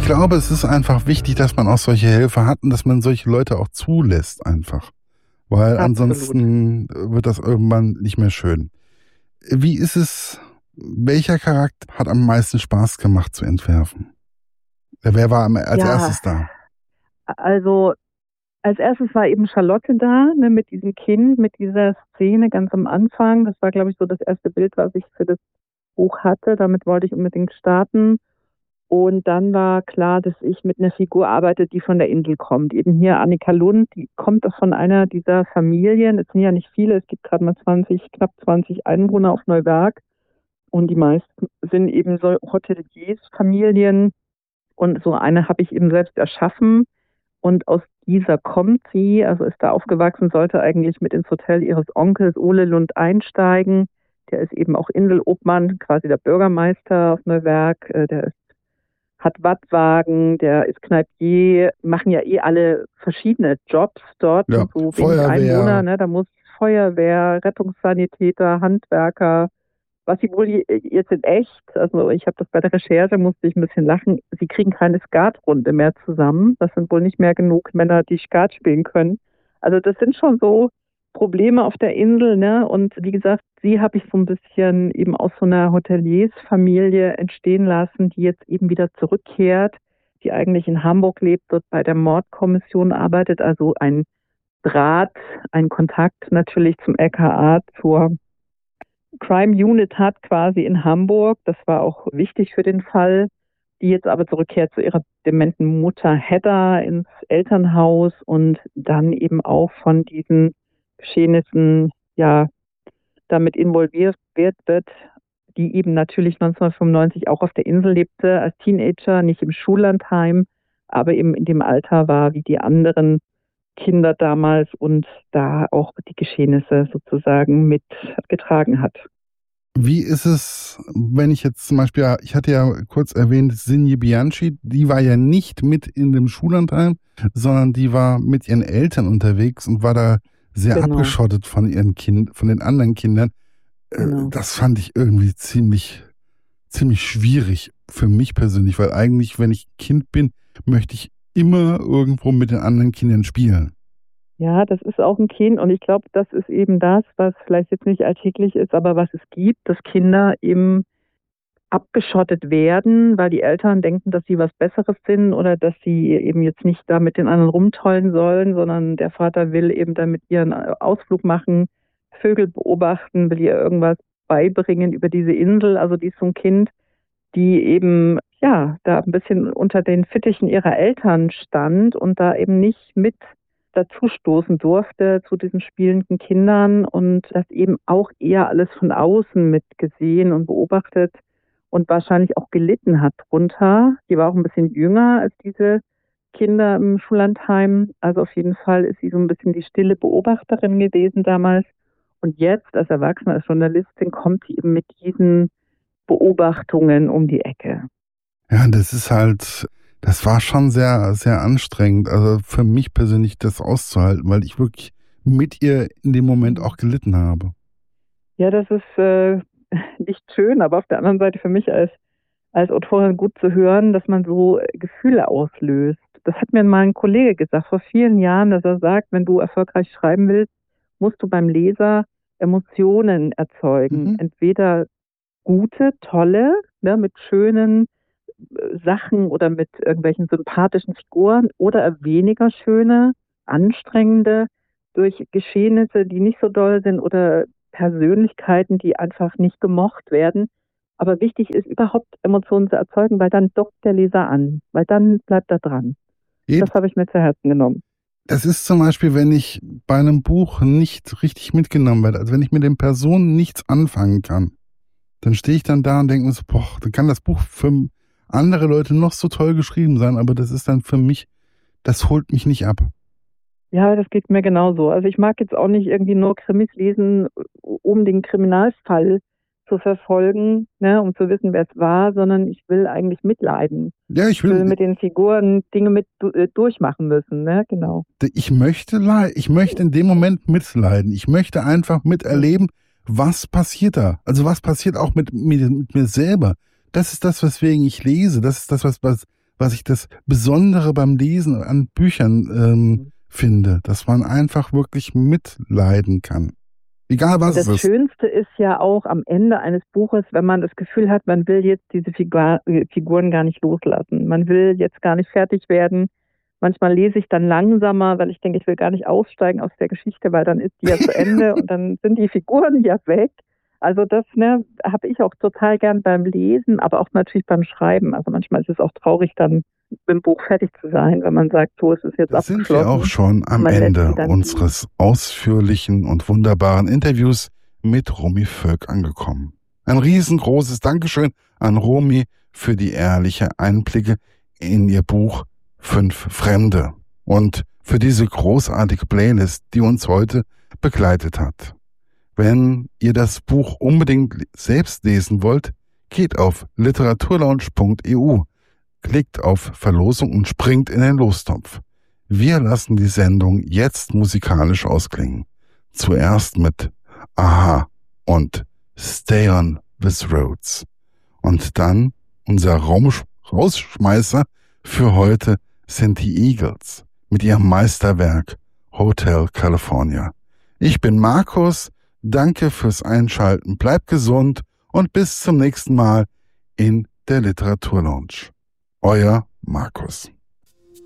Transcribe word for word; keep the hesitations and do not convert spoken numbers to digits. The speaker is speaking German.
glaube, es ist einfach wichtig, dass man auch solche Helfer hat und dass man solche Leute auch zulässt einfach. Weil Absolut. ansonsten wird das irgendwann nicht mehr schön. Wie ist es, welcher Charakter hat am meisten Spaß gemacht zu entwerfen? Wer war als Ja, erstes da? Also als erstes war eben Charlotte da, ne, mit diesem Kind, mit dieser Szene ganz am Anfang. Das war, glaube ich, so das erste Bild, was ich für das Buch hatte. Damit wollte ich unbedingt starten. Und dann war klar, dass ich mit einer Figur arbeite, die von der Insel kommt. Eben hier Annika Lund, die kommt auch von einer dieser Familien. Es sind ja nicht viele, es gibt gerade mal zwanzig, knapp zwanzig Einwohner auf Neuwerk. Und die meisten sind eben so Hoteliers-Familien. Und so eine habe ich eben selbst erschaffen. Und aus dieser kommt sie, also ist da aufgewachsen, sollte eigentlich mit ins Hotel ihres Onkels Ole Lund einsteigen. Der ist eben auch Inselobmann, quasi der Bürgermeister auf Neuwerk. Der ist, hat Wattwagen, der ist Kneipier, machen ja eh alle verschiedene Jobs dort. Ja, Und so wenig Feuerwehr. Einwohner, ne, da muss Feuerwehr, Rettungssanitäter, Handwerker. Was sie wohl jetzt in echt, also ich habe das bei der Recherche, musste ich ein bisschen lachen, sie kriegen keine Skatrunde mehr zusammen. Das sind wohl nicht mehr genug Männer, die Skat spielen können. Also das sind schon so Probleme auf der Insel, ne? Und wie gesagt, sie habe ich so ein bisschen eben aus so einer Hoteliersfamilie entstehen lassen, die jetzt eben wieder zurückkehrt, die eigentlich in Hamburg lebt, dort bei der Mordkommission arbeitet, also ein Draht, ein Kontakt natürlich zum L K A, zur Crime Unit hat quasi in Hamburg. Das war auch wichtig für den Fall, die jetzt aber zurückkehrt zu ihrer dementen Mutter Hedda ins Elternhaus und dann eben auch von diesen Geschehnissen ja damit involviert wird, die eben natürlich neunzehnhundertfünfundneunzig auch auf der Insel lebte, als Teenager, nicht im Schullandheim, aber eben in dem Alter war wie die anderen Kinder damals und da auch die Geschehnisse sozusagen mitgetragen hat. Wie ist es, wenn ich jetzt zum Beispiel, ich hatte ja kurz erwähnt, Sinje Bianchi, die war ja nicht mit in dem Schullandheim, sondern die war mit ihren Eltern unterwegs und war da sehr Genau. abgeschottet von ihren Kind, von den anderen Kindern. Genau. Das fand ich irgendwie ziemlich, ziemlich schwierig für mich persönlich, weil eigentlich, wenn ich Kind bin, möchte ich immer irgendwo mit den anderen Kindern spielen. Ja, das ist auch ein Kind und ich glaube, das ist eben das, was vielleicht jetzt nicht alltäglich ist, aber was es gibt, dass Kinder eben abgeschottet werden, weil die Eltern denken, dass sie was Besseres sind oder dass sie eben jetzt nicht da mit den anderen rumtollen sollen, sondern der Vater will eben dann mit ihr einen Ausflug machen, Vögel beobachten, will ihr irgendwas beibringen über diese Insel. Also die ist so ein Kind, die eben ja da ein bisschen unter den Fittichen ihrer Eltern stand und da eben nicht mit dazustoßen durfte zu diesen spielenden Kindern und das eben auch eher alles von außen mitgesehen und beobachtet und wahrscheinlich auch gelitten hat drunter. Die war auch ein bisschen jünger als diese Kinder im Schullandheim. Also auf jeden Fall ist sie so ein bisschen die stille Beobachterin gewesen damals. Und jetzt als Erwachsene, als Journalistin kommt sie eben mit diesen Beobachtungen um die Ecke. Ja, das ist halt, das war schon sehr, sehr anstrengend, also für mich persönlich das auszuhalten, weil ich wirklich mit ihr in dem Moment auch gelitten habe. Ja, das ist äh, nicht schön, aber auf der anderen Seite für mich als, als Autorin gut zu hören, dass man so Gefühle auslöst. Das hat mir mal ein Kollege gesagt vor vielen Jahren, dass er sagt, wenn du erfolgreich schreiben willst, musst du beim Leser Emotionen erzeugen. Mhm. Entweder gute, tolle, ne, mit schönen Sachen oder mit irgendwelchen sympathischen Figuren oder weniger schöne, anstrengende durch Geschehnisse, die nicht so doll sind oder Persönlichkeiten, die einfach nicht gemocht werden. Aber wichtig ist überhaupt Emotionen zu erzeugen, weil dann dockt der Leser an, weil dann bleibt er dran. Eben. Das habe ich mir zu Herzen genommen. Das ist zum Beispiel, wenn ich bei einem Buch nicht richtig mitgenommen werde, also wenn ich mit den Personen nichts anfangen kann, dann stehe ich dann da und denke mir so, boah, dann kann das Buch für andere Leute noch so toll geschrieben sein, aber das ist dann für mich, das holt mich nicht ab. Ja, das geht mir genauso. Also ich mag jetzt auch nicht irgendwie nur Krimis lesen, um den Kriminalfall zu verfolgen, ne, um zu wissen, wer es war, sondern ich will eigentlich mitleiden. Ja, ich will, Ich will mit den Figuren Dinge mit äh, durchmachen müssen, ne, genau. Ich möchte, ich möchte in dem Moment mitleiden. Ich möchte einfach miterleben, was passiert da. Also was passiert auch mit mir, mit mir selber. Das ist das, weswegen ich lese. Das ist das, was, was, was ich das Besondere beim Lesen an Büchern ähm, finde, dass man einfach wirklich mitleiden kann. Egal was es ist. Das Schönste ist ja auch am Ende eines Buches, wenn man das Gefühl hat, man will jetzt diese Figur, Figuren gar nicht loslassen. Man will jetzt gar nicht fertig werden. Manchmal lese ich dann langsamer, weil ich denke, ich will gar nicht aussteigen aus der Geschichte, weil dann ist die ja zu Ende und dann sind die Figuren ja weg. Also das ne, habe ich auch total gern beim Lesen, aber auch natürlich beim Schreiben. Also manchmal ist es auch traurig, dann mit dem Buch fertig zu sein, wenn man sagt, so, es ist jetzt das abgeschlossen. Sind wir auch schon am Ende unseres ausführlichen und wunderbaren Interviews mit Romy Völk angekommen. Ein riesengroßes Dankeschön an Romy für die ehrliche Einblicke in ihr Buch Fünf Fremde und für diese großartige Playlist, die uns heute begleitet hat. Wenn ihr das Buch unbedingt selbst lesen wollt, geht auf literaturlaunch punkt e u, klickt auf Verlosung und springt in den Lostopf. Wir lassen die Sendung jetzt musikalisch ausklingen. Zuerst mit Aha und Stay on This Roads. Und dann unser Raum- Rausschmeißer für heute sind die Eagles mit ihrem Meisterwerk Hotel California. Ich bin Markus. Danke fürs Einschalten, bleibt gesund und bis zum nächsten Mal in der Literaturlaunch. Euer Markus.